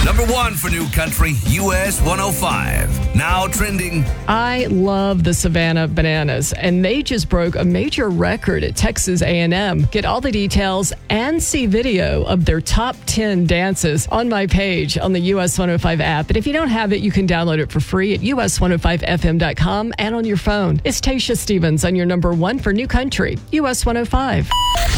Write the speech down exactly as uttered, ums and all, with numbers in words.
Number one for New Country, U S one oh five. Now trending. I love the Savannah Bananas, and they just broke a major record at Texas A and M. Get all the details and see video of their top ten dances on my page on the U S one oh five app. And if you don't have it, you can download it for free at U S one oh five F M dot com and on your phone. It's Tasha Stevens on your number one for New Country, U S one oh five.